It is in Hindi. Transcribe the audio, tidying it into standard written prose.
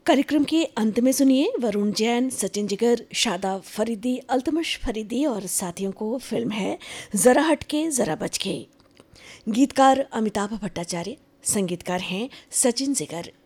कार्यक्रम के अंत में सुनिए वरुण जैन, सचिन जिगर, शादाब फरीदी, अल्तमश फरीदी और साथियों को फिल्म है जरा हटके जरा बचके। गीतकार अमिताभ भट्टाचार्य, संगीतकार हैं सचिन जिगर।